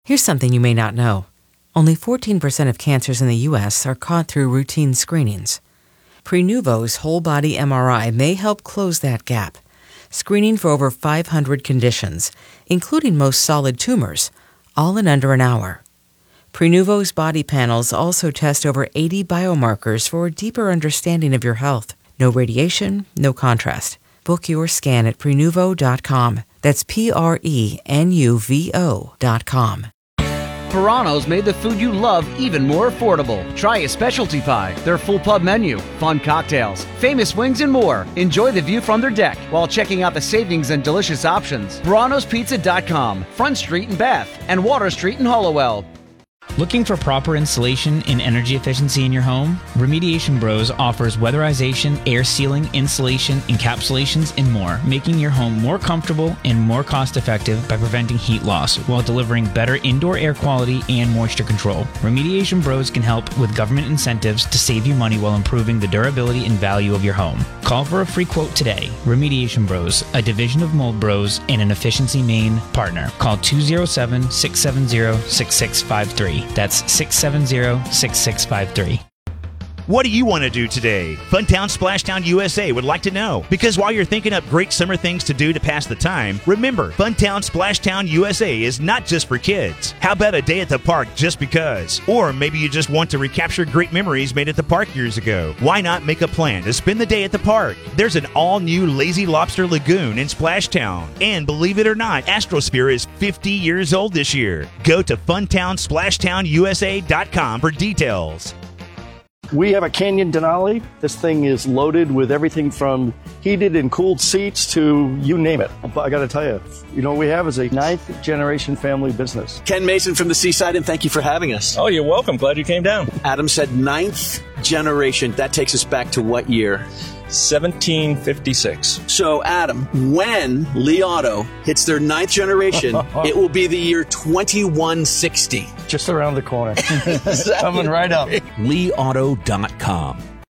Here's something you may not know. Only 14% of cancers in the U.S. are caught through routine screenings. Prenuvo's whole-body MRI may help close that gap, screening for over 500 conditions, including most solid tumors, all in under an hour. Prenuvo's body panels also test over 80 biomarkers for a deeper understanding of your health. No radiation, no contrast. Book your scan at Prenuvo.com. That's Prenuvo.com. Verano's made the food you love even more affordable. Try a specialty pie, their full pub menu, fun cocktails, famous wings, and more. Enjoy the view from their deck while checking out the savings and delicious options. Verano'sPizza.com, Front Street in Bath, and Water Street in Hollowell. Looking for proper insulation and energy efficiency in your home? Remediation Bros offers weatherization, air sealing, insulation, encapsulations, and more, making your home more comfortable and more cost-effective by preventing heat loss while delivering better indoor air quality and moisture control. Remediation Bros can help with government incentives to save you money while improving the durability and value of your home. Call for a free quote today. Remediation Bros, a division of Mold Bros and an Efficiency Maine partner. Call 207-670-6653. That's 670-6653. What do you want to do today? Funtown Splashtown USA would like to know. Because while you're thinking up great summer things to do to pass the time, remember, Funtown Splashtown USA is not just for kids. How about a day at the park just because? Or maybe you just want to recapture great memories made at the park years ago. Why not make a plan to spend the day at the park? There's an all-new Lazy Lobster Lagoon in Splashtown. And believe it or not, Astrosphere is 50 years old this year. Go to FuntownSplashtownUSA.com for details. We have a Canyon Denali. This thing is loaded with everything from heated and cooled seats to you name it. But I got to tell you, what we have is a 9th generation family business. Ken Mason from the Seaside, and thank you for having us. Oh, you're welcome. Glad you came down. Adam said 9th generation. That takes us back to what year? 1756. So, Adam, when Lee Auto hits their 9th generation, it will be the year 2160. Just around the corner. Coming right up. LeeAuto.com.